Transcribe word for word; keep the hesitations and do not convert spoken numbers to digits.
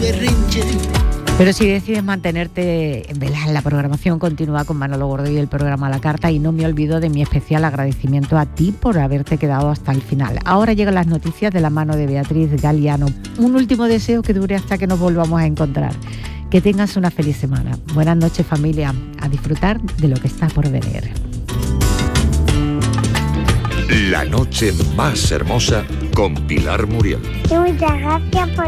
berrinche. Pero si decides mantenerte en vela, la programación continúa con Manolo Gordo y el programa a la carta, y no me olvido de mi especial agradecimiento a ti por haberte quedado hasta el final. Ahora llegan las noticias de la mano de Beatriz Galiano. Un último deseo que dure hasta que nos volvamos a encontrar. Que tengas una feliz semana. Buenas noches, familia. A disfrutar de lo que está por venir. La noche más hermosa con Pilar Muriel. Muchas gracias por